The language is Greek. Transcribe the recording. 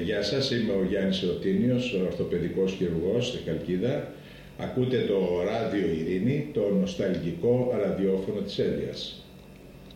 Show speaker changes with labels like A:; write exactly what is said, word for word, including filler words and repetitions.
A: Γεια σας, είμαι ο Γιάννης Εωτίνιος, ορθοπαιδικός χειρουργός στη Χαλκίδα. Ακούτε το Ράδιο Ειρήνη, το νοσταλγικό ραδιόφωνο της Έλειας.